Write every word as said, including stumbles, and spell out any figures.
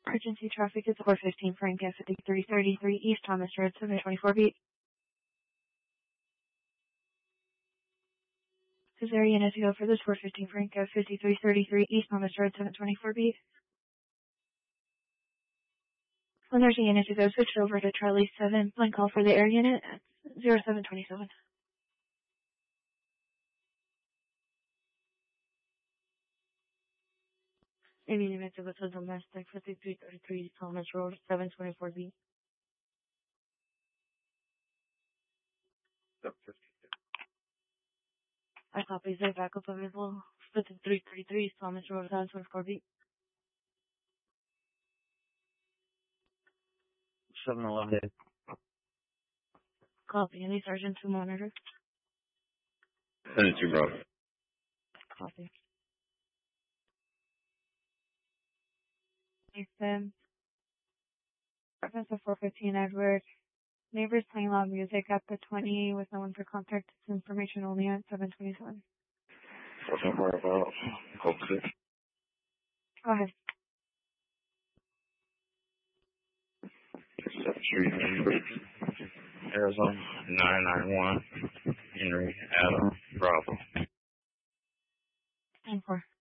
Emergency traffic is four fifteen Frank at fifty-three thirty-three East Thomas Road, seven twenty-four beat. Is there a unit to go for this four fifteen Frank at fifty-three thirty-three East Thomas Road, seven twenty-four beat? When there's a unit to go, switch over to Charlie seven, blank call for the air unit at zero seven twenty-seven. Any unit to go to domestic, fifty-three thirty-three Thomas Road, seven twenty-four B. I copy, is there backup available? fifty-three thirty-three Thomas Road, seven twenty-four B. seven eleven. Copy, any sergeant to monitor? Send it to Bravo. Copy. Ethan. Reference to four fifteen Edward. Neighbors playing loud music at the twenty with no one for contact. It's information only at seven twenty-seven. What's that part about? Code six. Go ahead. seventh Street, Arizona, nine nine one, Henry Adam, Bravo. ten four.